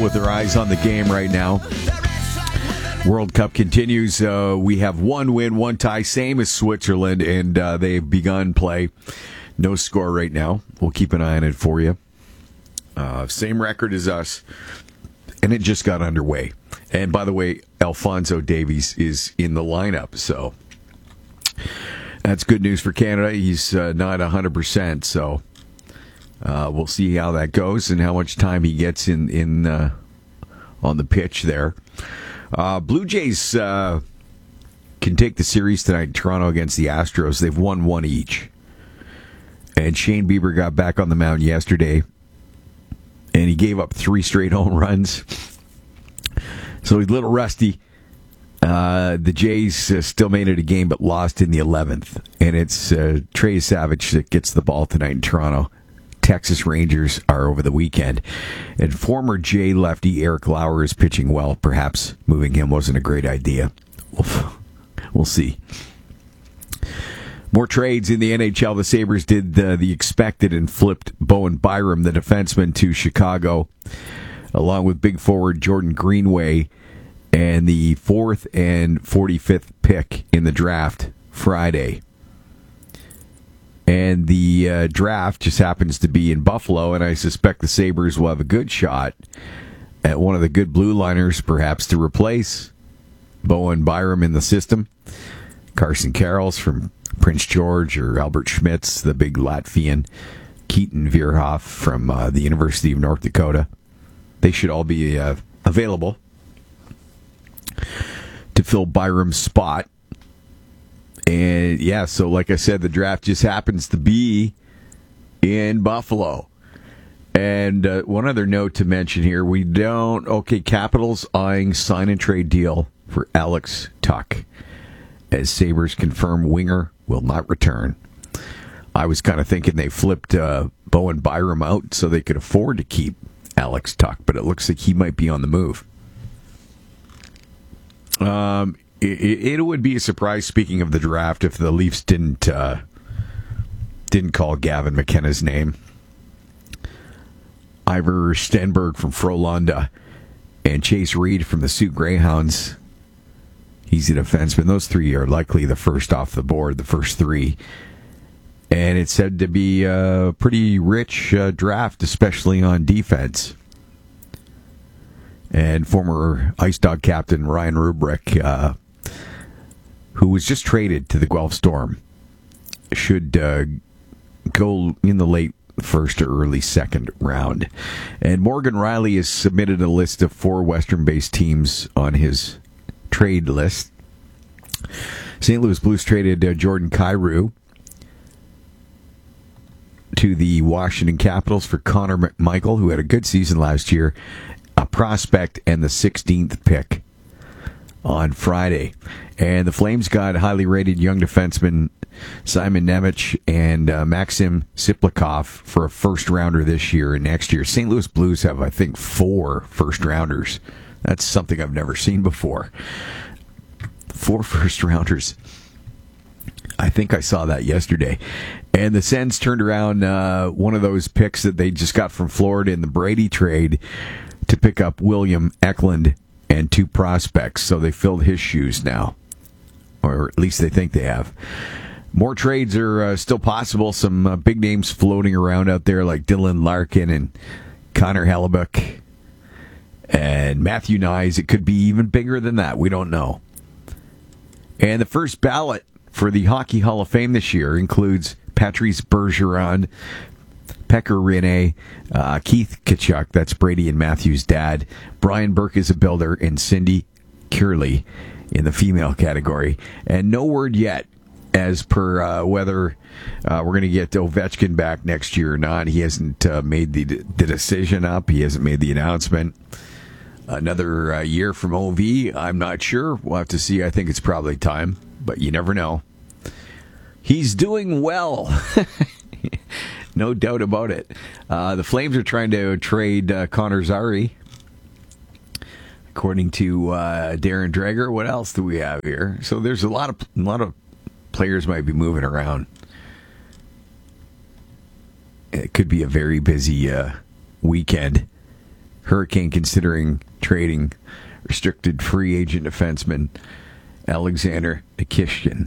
With their eyes on the game right now. World Cup continues. We have one win, one tie, same as Switzerland, and they've begun play. No score right now. We'll keep an eye on it for you. Same record as us, and it just got underway. And by the way, Alphonso Davies is in the lineup, so that's good news for Canada. He's not 100%, so we'll see how that goes and how much time he gets in on the pitch there. Blue Jays can take the series tonight in Toronto against the Astros. They've won one each. And Shane Bieber got back on the mound yesterday, and he gave up 3 straight home runs. So he's a little rusty. The Jays still made it a game, but lost in the 11th. And it's Trey Savage that gets the ball tonight in Toronto. Texas Rangers are over the weekend. And former Jay lefty Eric Lauer is pitching well. Perhaps moving him wasn't a great idea. We'll see. More trades in the NHL. The Sabres did the expected and flipped Bowen Byram, the defenseman, to Chicago, along with big forward Jordan Greenway and the 4th and 45th pick in the draft Friday. And the draft just happens to be in Buffalo, and I suspect the Sabres will have a good shot at one of the good blue liners, perhaps to replace Bowen Byram in the system. Carson Carrolls from Prince George, or Albert Schmitz, the big Latvian. Keaton Vierhoff from the University of North Dakota. They should all be available to fill Byram's spot. And yeah, so like I said, the draft just happens to be in Buffalo. And one other note to mention here, Capitals eyeing sign and trade deal for Alex Tuch, as Sabres confirm winger will not return. I was kind of thinking they flipped Bowen Byram out so they could afford to keep Alex Tuch, but it looks like he might be on the move. It would be a surprise, speaking of the draft, if the Leafs didn't call Gavin McKenna's name. Ivor Stenberg from Frölunda and Chase Reed from the Sioux Greyhounds. He's a defenseman. Those 3 are likely the first off the board, the first 3. And it's said to be a pretty rich draft, especially on defense. And former Ice Dog captain Ryan Rubrick, who was just traded to the Guelph Storm, should go in the late first or early second round. And Morgan Riley has submitted a list of 4 Western-based teams on his trade list. St. Louis Blues traded Jordan Kyrou to the Washington Capitals for Connor McMichael, who had a good season last year, a prospect, and the 16th pick on Friday. And the Flames got highly rated young defenseman Simon Nemec and Maxim Siplikov for a first-rounder this year and next year. St. Louis Blues have, I think, 4 first-rounders. That's something I've never seen before. 4 first-rounders. I think I saw that yesterday. And the Sens turned around one of those picks that they just got from Florida in the Brady trade to pick up William Eklund and 2 prospects. So they filled his shoes now. Or at least they think they have. More trades are still possible. Some big names floating around out there like Dylan Larkin and Connor Hellebuck and Matthew Nyes. It could be even bigger than that. We don't know. And the first ballot for the Hockey Hall of Fame this year includes Patrice Bergeron, Pekka Rinne, Keith Tkachuk, that's Brady and Matthew's dad, Brian Burke is a builder, and Cindy Curley in the female category. And no word yet as per whether we're going to get Ovechkin back next year or not. He hasn't made the decision up. He hasn't made the announcement. Another year from OV, I'm not sure. We'll have to see. I think it's probably time, but you never know. He's doing well. No doubt about it. The Flames are trying to trade Connor Zary. According to Darren Dreger, what else do we have here? So there's a lot of players might be moving around. It could be a very busy weekend Hurricane considering trading restricted free agent defenseman Alexander Nikishkin.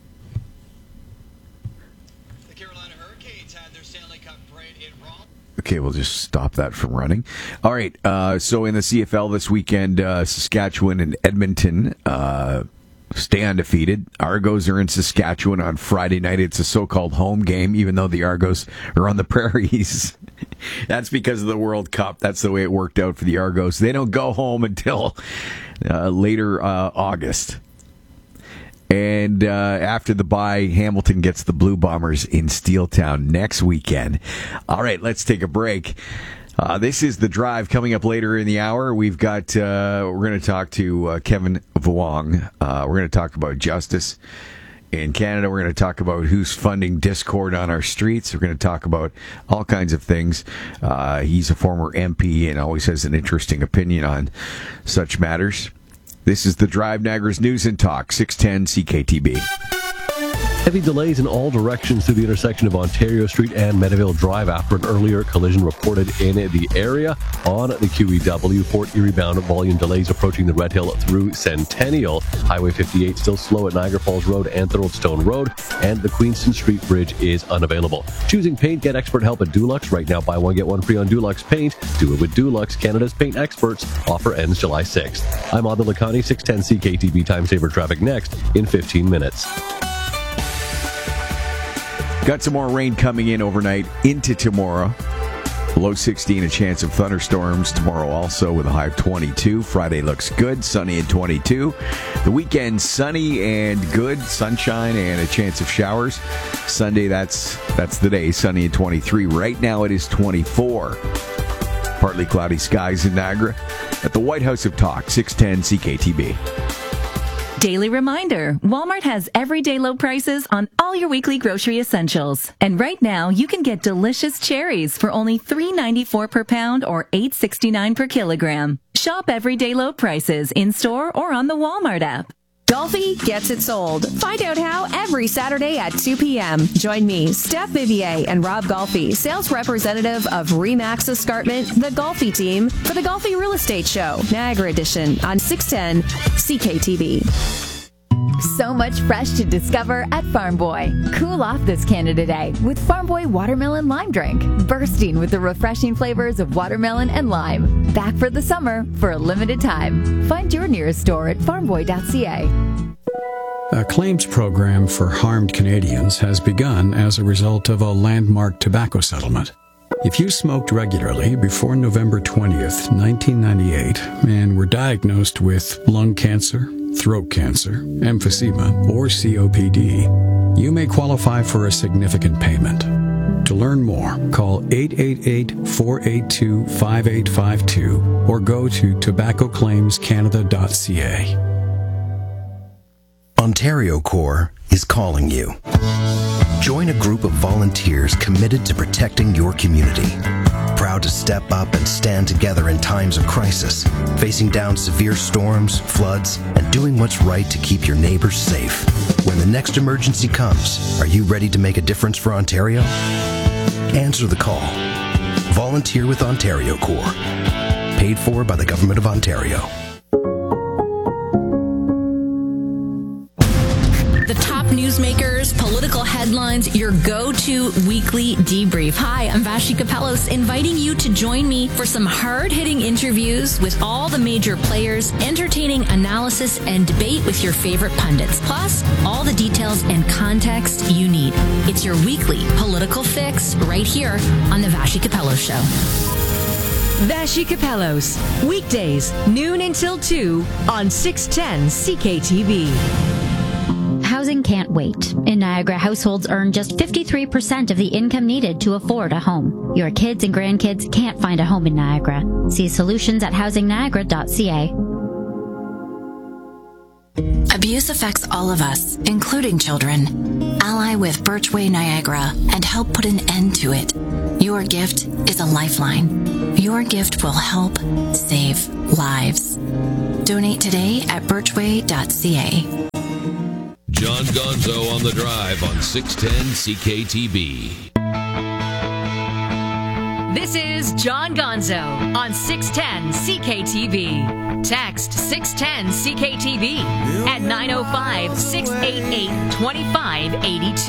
The Carolina Hurricanes had their Stanley Cup parade in Rome. Okay, we'll just stop that from running. All right, so in the CFL this weekend, Saskatchewan and Edmonton stay undefeated. Argos are in Saskatchewan on Friday night. It's a so-called home game, even though the Argos are on the prairies. That's because of the World Cup. That's the way it worked out for the Argos. They don't go home until later August. And after the bye, Hamilton gets the Blue Bombers in Steeltown next weekend. All right, let's take a break. This is The Drive. Coming up later in the hour, we've got we're going to talk to Kevin Vuong. We're going to talk about justice in Canada. We're going to talk about who's funding discord on our streets. We're going to talk about all kinds of things. He's a former MP and always has an interesting opinion on such matters. This is The Drive, Niagara's News and Talk, 610 CKTB. Heavy delays in all directions through the intersection of Ontario Street and Meadowvale Drive after an earlier collision reported in the area. On the QEW, Fort Erie bound volume delays approaching the Red Hill through Centennial. Highway 58 still slow at Niagara Falls Road and Thoroldstone Road, and the Queenston Street Bridge is unavailable. Choosing paint, get expert help at Dulux. Right now, buy one, get one free on Dulux paint. Do it with Dulux, Canada's paint experts. Offer ends July 6th. I'm Adil Lakhani, 610 CKTB Time Saver Traffic next in 15 minutes. Got some more rain coming in overnight into tomorrow. Low 16, a chance of thunderstorms tomorrow also with a high of 22. Friday looks good, sunny at 22. The weekend, sunny and good, sunshine and a chance of showers. Sunday, that's the day, sunny at 23. Right now it is 24. Partly cloudy skies in Niagara. At the White House of Talk, 610 CKTB. Daily reminder, Walmart has everyday low prices on all your weekly grocery essentials. And right now, you can get delicious cherries for only $3.94 per pound or $8.69 per kilogram. Shop everyday low prices in-store or on the Walmart app. Golfi gets it sold. Find out how every Saturday at 2 p.m. Join me, Steph Vivier, and Rob Golfi, sales representative of RE/MAX Escarpment, the Golfi team, for the Golfi Real Estate Show, Niagara Edition, on 610 CKTV. So much fresh to discover at Farm Boy. Cool off this Canada Day with Farm Boy Watermelon Lime Drink. Bursting with the refreshing flavors of watermelon and lime. Back for the summer for a limited time. Find your nearest store at farmboy.ca. A claims program for harmed Canadians has begun as a result of a landmark tobacco settlement. If you smoked regularly before November 20th, 1998, and were diagnosed with lung cancer, throat cancer, emphysema, or COPD, you may qualify for a significant payment. To learn more, call 888-482-5852 or go to tobaccoclaimscanada.ca. Ontario Corps is calling you. Join a group of volunteers committed to protecting your community. Proud to step up and stand together in times of crisis, facing down severe storms, floods, and doing what's right to keep your neighbors safe. When the next emergency comes, are you ready to make a difference for Ontario? Answer the call. Volunteer with Ontario Corps. Paid for by the Government of Ontario. The top newsmakers, political headlines, your go-to weekly debrief. Hi, I'm Vashi Kapelos, inviting you to join me for some hard-hitting interviews with all the major players, entertaining analysis and debate with your favorite pundits, plus all the details and context you need. It's your weekly political fix right here on the Vashi Kapelos Show. Vashi Kapelos, weekdays, noon until 2 on 610 CKTV. Housing can't wait. In Niagara, households earn just 53% of the income needed to afford a home. Your kids and grandkids can't find a home in Niagara. See solutions at housingniagara.ca. Abuse affects all of us, including children. Ally with Birchway Niagara and help put an end to it. Your gift is a lifeline. Your gift will help save lives. Donate today at birchway.ca. John Gonzo on the Drive on 610 CKTB. This is John Gonzo on 610 CKTV. Text 610 CKTV at 905-688-2582.